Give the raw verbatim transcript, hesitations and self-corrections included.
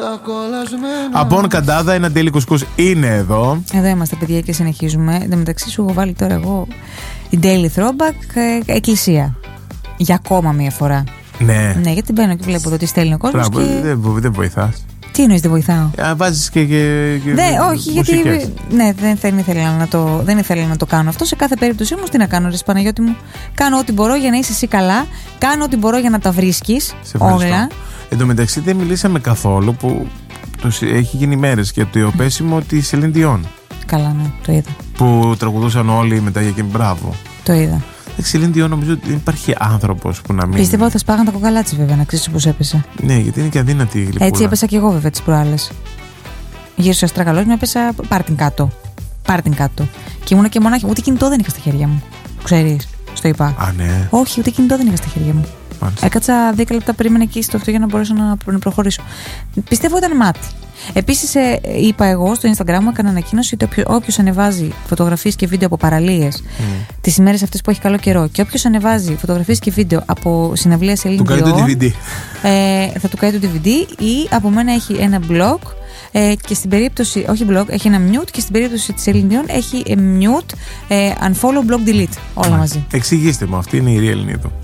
Απόν Καντάδα, ένα τέλει κουσκούς είναι εδώ. Εδώ είμαστε, παιδιά, και συνεχίζουμε. Εν τω μεταξύ, σου έχω βάλει τώρα εγώ την Daily Throwback ε, εκκλησία. Για ακόμα μία φορά. Ναι. Ναι, γιατί μπαίνω και βλέπω εδώ τι στέλνει ο κόσμος. Και... Δεν, δεν βοηθάς. Τι εννοείς δεν βοηθάω? Βάζεις και, και, και ναι, όχι, μουσικές. Γιατί. Ναι, δεν, δεν, ήθελα να το, δεν ήθελα να το κάνω αυτό. Σε κάθε περίπτωση όμως, τι να κάνω, ρε Παναγιώτη μου. Κάνω ό,τι μπορώ για να είσαι εσύ καλά. Κάνω ό,τι μπορώ για να τα βρίσκεις όλα. Εν τω μεταξύ, δεν μιλήσαμε καθόλου που το, έχει γίνει μέρες για το πέσιμο τη Celine Dion. Καλά, ναι, το είδα. Που τραγουδούσαν όλοι μετά για και μπράβο. Το είδα. Η Celine Dion, νομίζω ότι δεν υπάρχει άνθρωπος που να μην. Πίστευα ότι θα σπάγαν τα κοκαλά της, βέβαια, να ξέρεις πώς έπεσε. Ναι, γιατί είναι και αδύνατη η γλυκούλα. Έτσι έπεσα κι εγώ, βέβαια, τις προάλλες. Γύρω στο αστραγαλός μου έπεσα. Πάρ' την κάτω. Πάρ' την κάτω. Και ήμουνα και μονάχη. Ούτε κινητό δεν είχα στα χέρια μου. Το ξέρεις. Στο είπα. Α, ναι. Όχι, ούτε κινητό δεν είχα στα χέρια μου. Μάλιστα. Έκατσα δέκα λεπτά, περίμενα εκεί στο αυτό για να μπορέσω να προχωρήσω. Πιστεύω ήταν μάτι. Επίσης, ε, είπα εγώ στο Instagram μου, έκανα ανακοίνωση ότι όποιος ανεβάζει φωτογραφίες και βίντεο από παραλίες mm. τις ημέρες αυτές που έχει καλό καιρό και όποιος ανεβάζει φωτογραφίες και βίντεο από συναυλία Celine Dion, του κάνει το ντι βι ντι. Ε, θα του κάνει το ντι βι ντι ή από μένα έχει ένα blog. Ε, και στην περίπτωση, όχι blog, έχει ένα mute και στην περίπτωση της Celine Dion έχει mute, ε, unfollow, blog, delete. Όλα μαζί. Εξηγήστε μου, αυτή είναι η real Ελληνίδου.